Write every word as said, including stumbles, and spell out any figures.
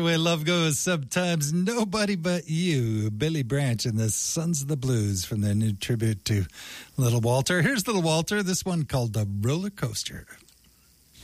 The way love goes, sometimes nobody but you. Billy Branch and the Sons of the Blues from their new tribute to Little Walter. Here's Little Walter, this one called The Roller Coaster.